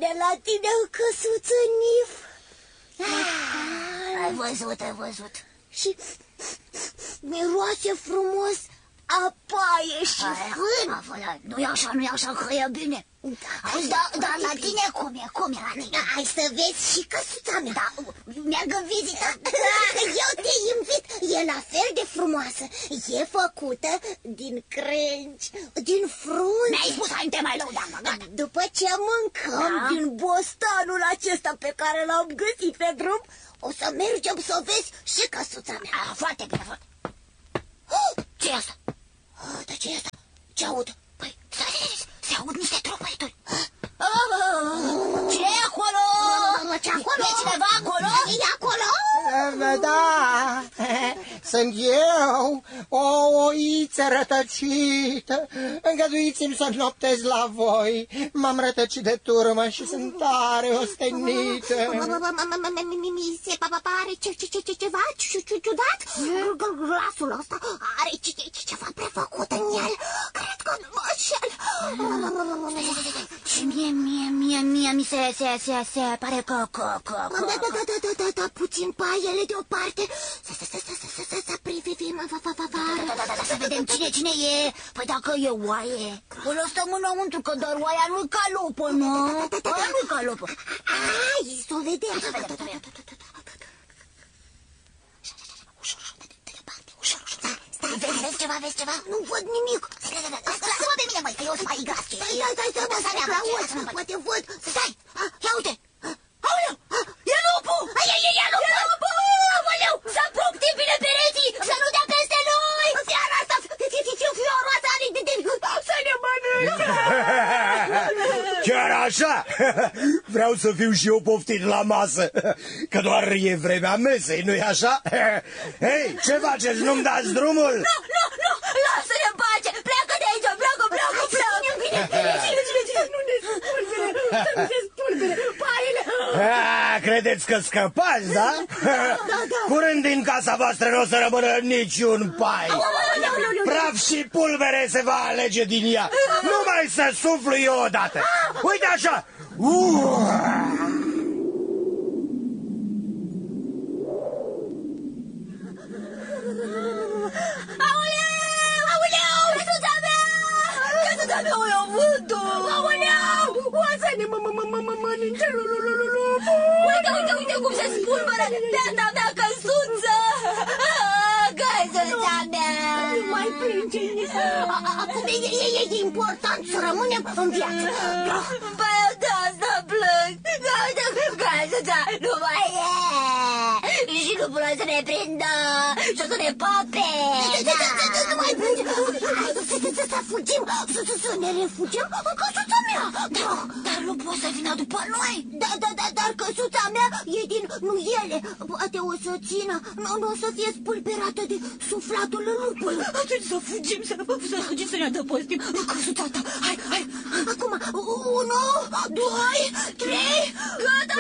la tine, căsuță Nif. Ai văzut. Și miroase frumos a paie și fân. Nu-i așa, că e bine. Auzi, dar la tine cum e la tine? Hai să vezi și căsuța mea. Da, merg în vizită. Eu te invit, e la fel de frumoasă. E făcută din crengi, din frunze. Mi-ai spus, hai, nu te mai lăudam. După ce mâncăm din bostanul acesta pe care l-am găsit pe drum, o să mergem să vezi și căsuța mea. Foarte bine, foarte. Ce-i asta? Dar ce-i asta? Ce aud? Păi, se aud niște tropăituri. Ce e acolo? Ce acolo? E cineva acolo? E acolo? Da, sunt eu, o oiță rătăcită. Îngăduiți-mi să noptez la voi. M-am rătăcit de turmă și sunt tare ostenită. Mi se pare ceva ciudat. Glasul ăsta are ceva prefăcut în el. Cred că nu mă înșel. Și mie mi se pare că... Da, puțin paiele deoparte. Să privim afară. Să vedem cine e. Păi dacă e oaie, o lăsăm înăuntru, că doar oaia nu-i ca lupă, nu? Oaia nu-i ca lupă. Hai, să o vedem. Stai, vezi ceva? Nu văd nimic. Lasă-mă pe mine, măi, că eu sunt mai gras. Stai, poate văd. Stai, ia uite. Aoleu, e lupul! E lupul! Aoleu, să apropie bine pereții, să nu dea peste noi! Seara asta, fioroasa are să ne mănâncă! Chiar așa? Vreau să fiu și eu poftit la masă, că doar e vremea mesei, nu-i așa? Hei, ce faceți? Nu-mi dați drumul? Nu, lasă-ne în pace! Pleacă de aici, pleacă! Nu ne spulbere, paiele! Credeți că scăpați, da? Curând din casa voastră nu o să rămână niciun pai. Praf și pulbere se va alege din ea. Numai să suflu eu odată. Uite așa! Aoleu! Căsuța mea! O vântul! Aoleu! O să ne mănânce Uite cum se spulberă beata mea căsuță! Căsuța mea! Nu mai plânge. Acum e important să rămânem în viață. Păi de asta plâng! Căsuța nu mai e! Și nu pot să ne prindă! Și o să ne pape! Nu mai plânge. Să fugim, să ne refugiem în căsuța mea. Dar nu pot să vină după noi! Dar căsuța mea e din nuiele. Poate o să țină, nu o să fie spulberată de suflatul lupului. Atunci să fugim, să ne adăpostim în căsuța ta. Hai! Acum, 1, 2, 3, gata!